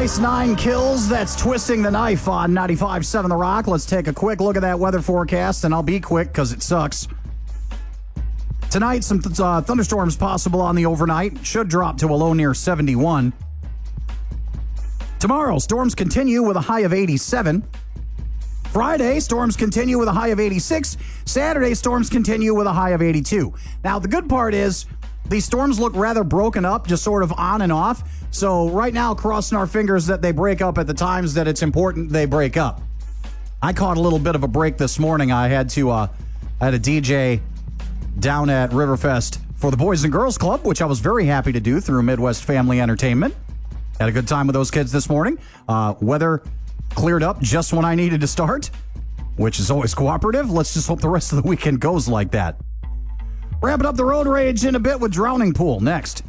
Ice Nine Kills, that's Twisting the Knife on 95.7 The Rock. Let's take a quick look at that weather forecast, and I'll be quick because it sucks. Tonight, some thunderstorms possible on the overnight. Should drop to a low near 71. Tomorrow, storms continue with a high of 87. Friday, storms continue with a high of 86. Saturday, storms continue with a high of 82. Now, the good part is these storms look rather broken up, just sort of on and off. So right now, crossing our fingers that they break up at the times that it's important they break up. I caught a little bit of a break this morning. I had a DJ down at Riverfest for the Boys and Girls Club, which I was very happy to do through Midwest Family Entertainment. Had a good time with those kids this morning. Weather cleared up just when I needed to start, which is always cooperative. Let's just hope the rest of the weekend goes like that. Wrapping up the road rage in a bit with Drowning Pool next.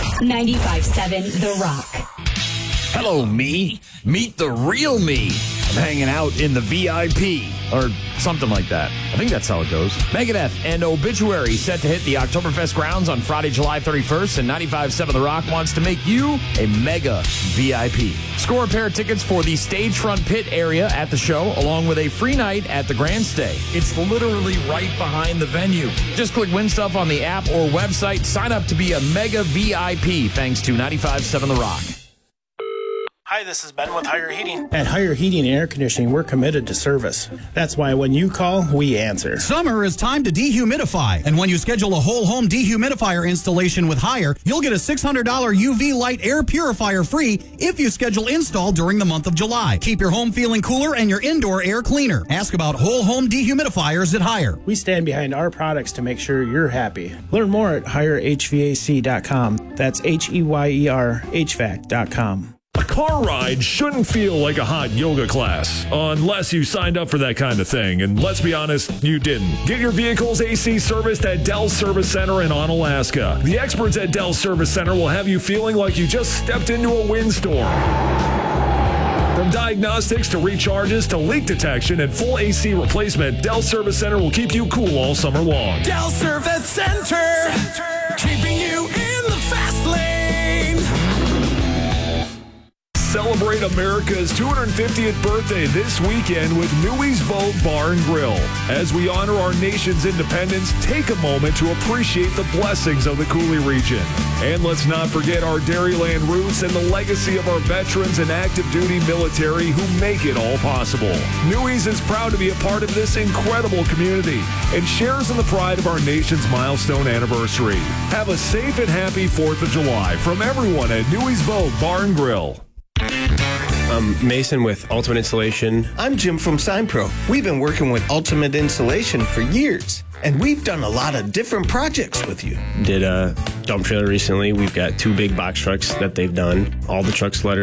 95.7 The Rock. Hello, me. Meet the real me. I'm hanging out in the VIP, or something like that. I think that's how it goes. Megadeth and Obituary set to hit the Oktoberfest grounds on Friday, July 31st, and 95.7 The Rock wants to make you a mega VIP. Score a pair of tickets for the stage front pit area at the show, along with a free night at the Grand Stay. It's literally right behind the venue. Just click Win Stuff on the app or website. Sign up to be a mega VIP, thanks to 95.7 The Rock. Hi, this is Ben with Higher Heating. At Higher Heating and Air Conditioning, we're committed to service. That's why when you call, we answer. Summer is time to dehumidify. And when you schedule a whole home dehumidifier installation with Higher, you'll get a $600 UV light air purifier free if you schedule install during the month of July. Keep your home feeling cooler and your indoor air cleaner. Ask about whole home dehumidifiers at Higher. We stand behind our products to make sure you're happy. Learn more at HireHVAC.com. That's HEYER HVAC.com. A car ride shouldn't feel like a hot yoga class, unless you signed up for that kind of thing, and let's be honest, you didn't. Get your vehicle's AC serviced at Dell Service Center in Onalaska. The experts at Dell Service Center will have you feeling like you just stepped into a windstorm. From diagnostics to recharges to leak detection and full AC replacement, Dell Service Center will keep you cool all summer long. Dell Service Center. Keeping you in the fast lane. Celebrate America's 250th birthday this weekend with Newey's Vogue Bar and Grill. As we honor our nation's independence, take a moment to appreciate the blessings of the Coulee region. And let's not forget our Dairyland roots and the legacy of our veterans and active duty military who make it all possible. Newey's is proud to be a part of this incredible community and shares in the pride of our nation's milestone anniversary. Have a safe and happy 4th of July from everyone at Newey's Vogue Bar and Grill. I'm Mason with Ultimate Installation. I'm Jim from SignPro. We've been working with Ultimate Installation for years, and we've done a lot of different projects with you. Did a dump trailer recently. We've got 2 big box trucks that they've done. All the trucks letter